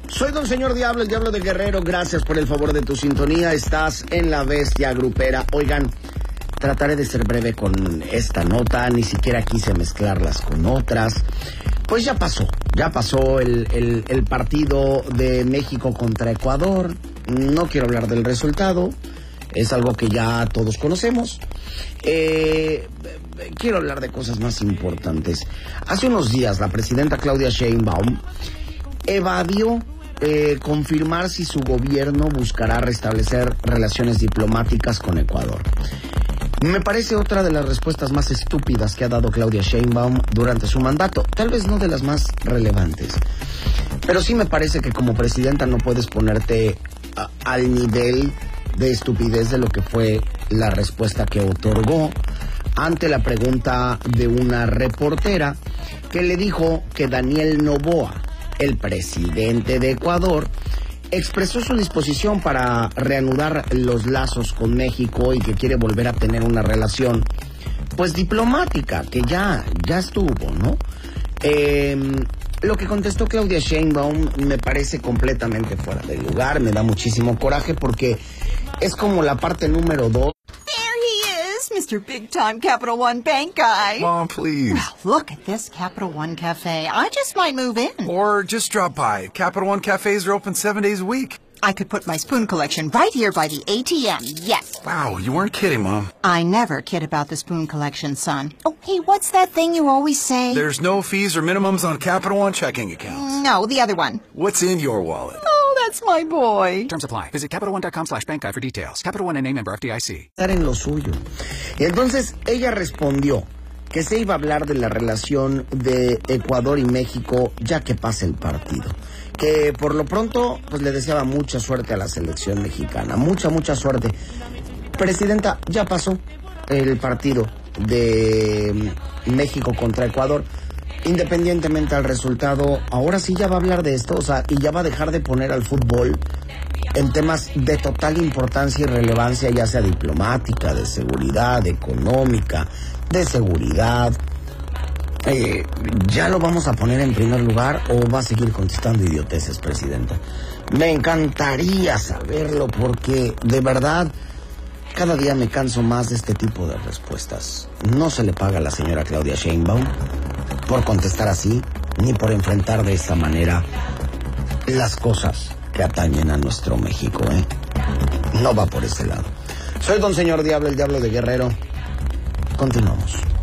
Soy don señor Diablo, el Diablo de Guerrero. Gracias por el favor de tu sintonía. Estás en la bestia grupera. Oigan, trataré de ser breve con esta nota. Ni siquiera quise mezclarlas con otras. Pues ya pasó el partido de México contra Ecuador. No quiero hablar del resultado. Es algo que ya todos conocemos. Quiero hablar de cosas más importantes. Hace unos días la presidenta Claudia Sheinbaum evadió confirmar si su gobierno buscará restablecer relaciones diplomáticas con Ecuador. Me parece otra de las respuestas más estúpidas que ha dado Claudia Sheinbaum durante su mandato. Tal vez no de las más relevantes, pero sí me parece que como presidenta no puedes ponerte al nivel de estupidez de lo que fue la respuesta que otorgó ante la pregunta de una reportera que le dijo que Daniel Noboa, el presidente de Ecuador, expresó su disposición para reanudar los lazos con México y que quiere volver a tener una relación, pues diplomática, que ya estuvo, ¿no? Lo que contestó Claudia Sheinbaum me parece completamente fuera de lugar, me da muchísimo coraje porque es como la parte número 2. Mr. Big Time Capital One Bank guy. Mom, please. Well, look at this Capital One Cafe. I just might move in. Or just drop by. Capital One cafes are open 7 days a week. I could put my spoon collection right here by the ATM. Yes. Wow, you weren't kidding, Mom. I never kid about the spoon collection, son. Oh, hey, what's that thing you always say? There's no fees or minimums on Capital One checking accounts. No, the other one. What's in your wallet? Oh, that's my boy. Terms apply. Visit CapitalOne.com/bank guide for details. Capital One and member FDIC. Estar en lo suyo. Y entonces ella respondió que se iba a hablar de la relación de Ecuador y México ya que pase el partido. Que por lo pronto pues le deseaba mucha suerte a la selección mexicana. Mucha suerte. Presidenta, ya pasó el partido de México contra Ecuador. Independientemente al resultado, ahora sí ya va a hablar de esto, o sea, y ya va a dejar de poner al fútbol en temas de total importancia y relevancia, ya sea diplomática, de seguridad, económica, de seguridad. ¿Ya lo vamos a poner en primer lugar o va a seguir contestando idioteces, presidenta? Me encantaría saberlo porque, de verdad, cada día me canso más de este tipo de respuestas. No se le paga a la señora Claudia Sheinbaum por contestar así, ni por enfrentar de esta manera las cosas que atañen a nuestro México, No va por ese lado. Soy don señor Diablo, el Diablo de Guerrero. Continuamos.